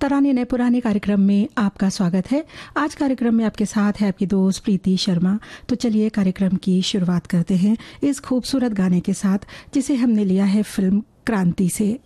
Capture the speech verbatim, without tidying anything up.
तराने नए पुराने कार्यक्रम में आपका स्वागत है। आज कार्यक्रम में आपके साथ है आपकी दोस्त प्रीति शर्मा। तो चलिए कार्यक्रम की शुरुआत करते हैं इस खूबसूरत गाने के साथ, जिसे हमने लिया है फिल्म क्रांति से।